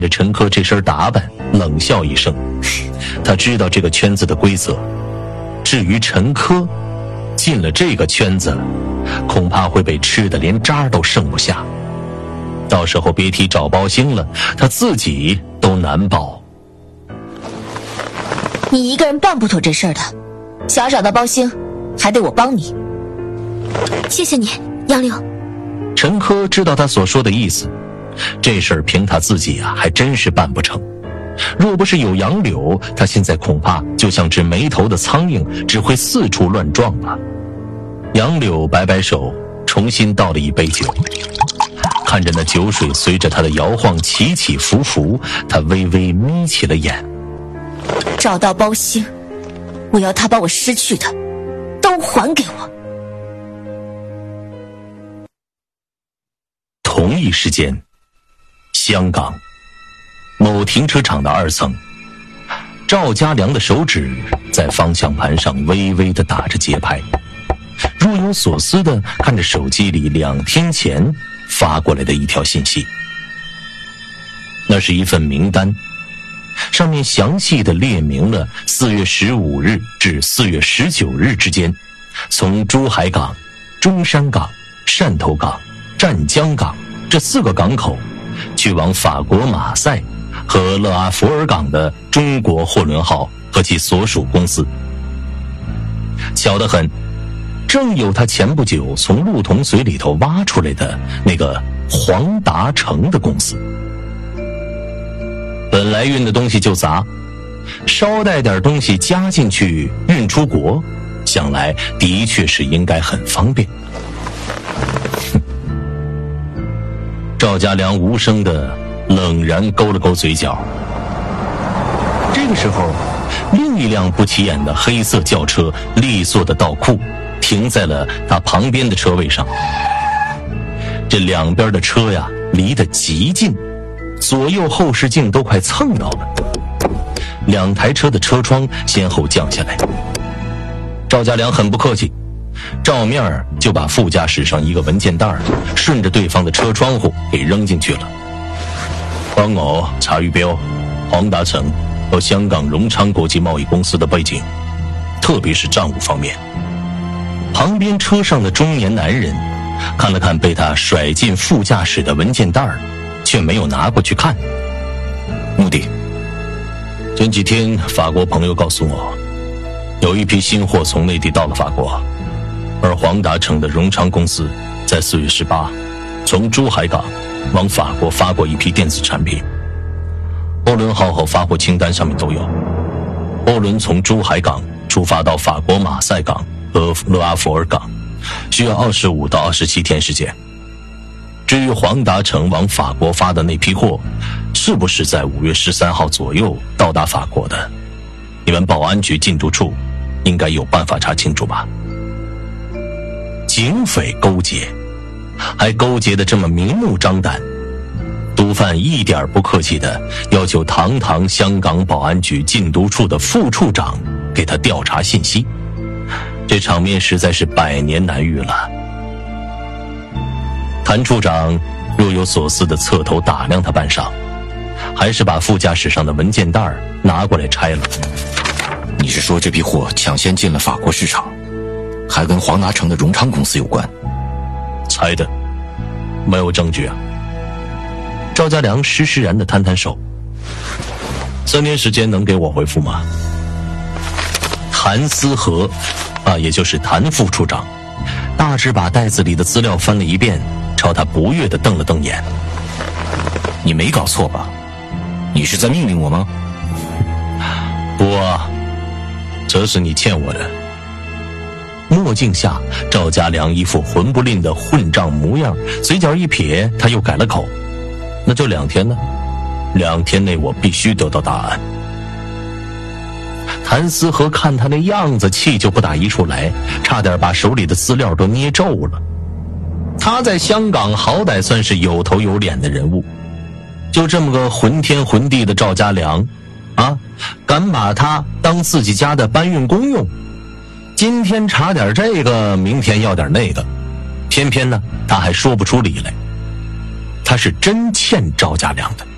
着陈科这身打扮，冷笑一声。他知道这个圈子的规则，至于陈科，进了这个圈子，恐怕会被吃得连渣都剩不下。到时候别提找包星了，他自己都难保。 你一个人办不妥这事儿的，想要找到包星，还得我帮你。谢谢你，杨柳。 陈科知道他所说的意思，这事儿凭他自己还真是办不成。若不是有杨柳，他现在恐怕就像只没头的苍蝇，只会四处乱撞了。杨柳摆摆手，重新倒了一杯酒，看着那酒水随着他的摇晃起起伏伏，他微微眯起了眼。 找到包星，我要他把我失去的都还给我。 同一时间，香港某停车场的2层，赵家良的手指在方向盘上微微地打着节拍，若有所思地看着手机里2天前发过来的一条信息。那是一份名单，上面详细地列明了4月15日至4月19日之间，从珠海港、中山港、汕头港、湛江港这4个港口去往法国马赛和勒阿弗尔港的中国货轮号和其所属公司。巧得很，正有他前不久从陆桶嘴里头挖出来的那个黄达成的公司。本来运的东西就杂，捎带点东西加进去运出国，想来的确是应该很方便。赵家良无声地冷然勾了勾嘴角。这个时候，另一辆不起眼的黑色轿车利索地倒库，停在了他旁边的车位上。这两边的车呀，离得极近，左右后视镜都快蹭到了。2台车的车窗先后降下来。赵家良很不客气，照面就把副驾驶上一个文件袋顺着对方的车窗户给扔进去了。帮我查预标黄达成和香港荣昌国际贸易公司的背景，特别是账务方面。旁边车上的中年男人看了看被他甩进副驾驶的文件袋，却没有拿过去看。目的，前几天法国朋友告诉我，有一批新货从内地到了法国，而黄达成的荣昌公司在4月18从珠海港往法国发过一批电子产品，货轮号和发货清单上面都有。货轮从珠海港出发到法国马赛港和勒阿弗尔港，需要25到27天时间。至于黄达成往法国发的那批货，是不是在5月13号左右到达法国的，你们保安局进驻处应该有办法查清楚吧？警匪勾结，还勾结得这么明目张胆，毒贩一点不客气地要求堂堂香港保安局禁毒处的副处长给他调查信息，这场面实在是百年难遇了。谭处长若有所思地侧头打量他半晌，还是把副驾驶上的文件袋拿过来拆了。 你是说这批货抢先进了法国市场，还跟黄达成的荣昌公司有关？ 猜的，没有证据啊。赵家良施施然地摊摊手。3天时间能给我回复吗？谭思和也就是谭副处长，大致把袋子里的资料翻了一遍，朝他不悦地瞪了瞪眼。 你没搞错吧？你是在命令我吗？ 不啊，这是你欠我的。墨镜下，赵家良一副混不吝的混账模样，嘴角一撇，他又改了口。那就2天呢？2天内我必须得到答案。谭思和看他那样子，气就不打一处来，差点把手里的资料都捏皱了。他在香港好歹算是有头有脸的人物，就这么个混天混地的赵家良敢把他当自己家的搬运工用，今天查点这个，明天要点那个，偏偏呢他还说不出理来。他是真欠赵家良的。